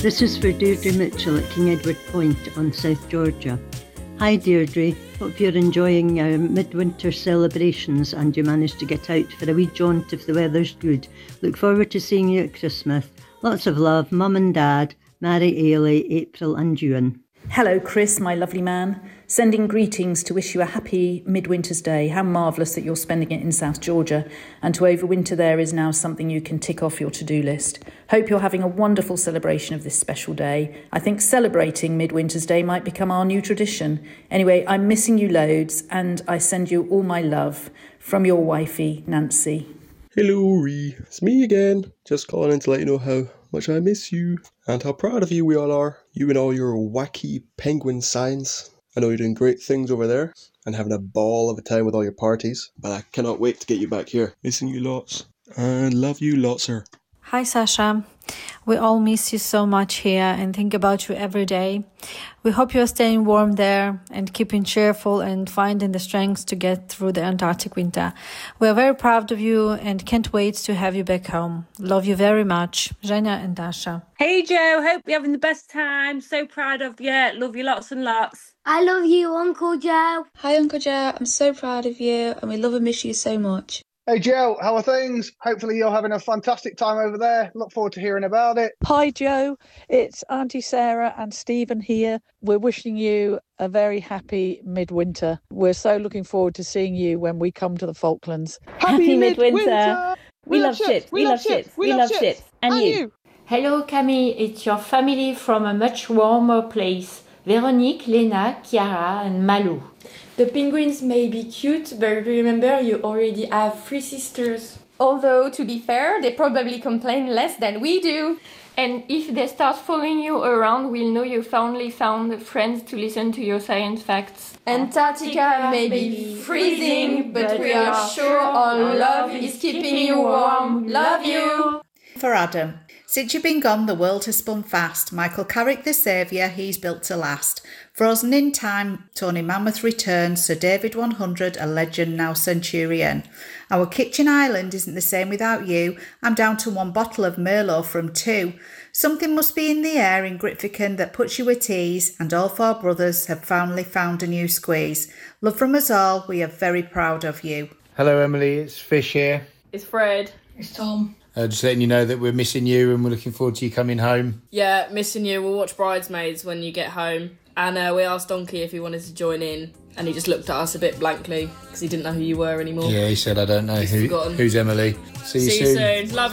This is for Deirdre Mitchell at King Edward Point on South Georgia. Hi Deirdre, hope you're enjoying our midwinter celebrations and you managed to get out for a wee jaunt if the weather's good. Look forward to seeing you at Christmas. Lots of love, Mum and Dad, Mary, Ailey, April and Ewan. Hello Chris, my lovely man. Sending greetings to wish you a happy midwinter's day. How marvellous that you're spending it in South Georgia, and to overwinter there is now something you can tick off your to-do list. Hope you're having a wonderful celebration of this special day. I think celebrating midwinter's day might become our new tradition. Anyway, I'm missing you loads and I send you all my love from your wifey, Nancy. Hello Ree, it's me again. Just calling in to let you know how much I miss you and how proud of you we all are. You and all your wacky penguin signs. I know you're doing great things over there and having a ball of a time with all your parties, but I cannot wait to get you back here. Missing you lots and love you lots, sir. Hi Sasha, we all miss you so much here and think about you every day. We hope you're staying warm there and keeping cheerful and finding the strength to get through the Antarctic winter. We're very proud of you and can't wait to have you back home. Love you very much, Zhenya and Dasha. Hey Joe, hope you're having the best time. So proud of you. Love you lots and lots. I love you, Uncle Joe. Hi Uncle Joe, I'm so proud of you and we love and miss you so much. Hey Joe, how are things? Hopefully you're having a fantastic time over there. Look forward to hearing about it. Hi Joe, it's Auntie Sarah and Stephen here. We're wishing you a very happy midwinter. We're so looking forward to seeing you when we come to the Falklands. Happy midwinter! We love ships, we love ships, we love ships. And you? Hello Camille, it's your family from a much warmer place. Véronique, Lena, Chiara and Malou. The penguins may be cute, but remember you already have 3 sisters. Although, to be fair, they probably complain less than we do. And if they start following you around, we'll know you finally found friends to listen to your science facts. Antarctica may be freezing, but we are sure our love is keeping you warm. Love you! For Adam. Since you've been gone, the world has spun fast. Michael Carrick, the saviour, he's built to last. Frozen in time, Tony Mammoth returns, Sir David 100, a legend, now centurion. Our kitchen island isn't the same without you. I'm down to 1 bottle of Merlot from 2. Something must be in the air in Grytviken that puts you at ease, and all 4 brothers have finally found a new squeeze. Love from us all, we are very proud of you. Hello Emily, it's Fish here. It's Fred. It's Tom. Just letting you know that we're missing you and we're looking forward to you coming home. Yeah, missing you. We'll watch Bridesmaids when you get home. And we asked Donkey if he wanted to join in. And he just looked at us a bit blankly because he didn't know who you were anymore. Yeah, he said, I don't know who's Emily. See you soon. Love you.